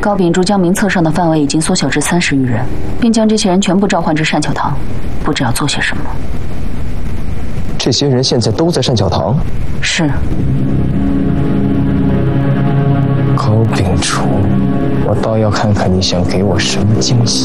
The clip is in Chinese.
高秉烛将名册上的范围已经缩小至30余人，并将这些人全部召唤至善巧堂，不知要做些什么。 这些人现在都在善巧堂？ 是。 高秉烛，我倒要看看你想给我什么惊喜。